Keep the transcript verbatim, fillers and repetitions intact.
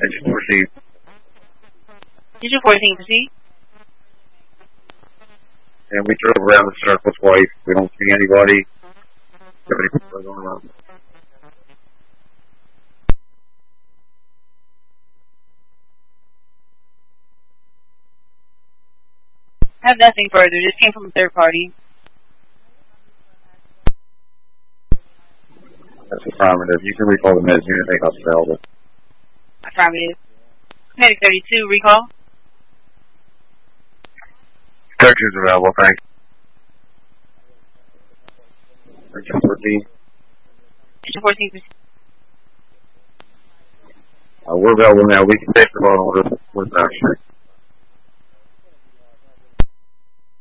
Engine fourteen. Engine fourteen, proceed. And we drove around the circle twice. We don't see anybody. Everybody's going around. I have nothing further. This came from a third party. That's affirmative. You can recall the meds unit. They got failed. Affirmative. Medic thirty-two, recall. thirty-two is available, thanks. Engine fourteen. Engine fourteen, proceed. Uh, we're available now. We can take the phone order with that.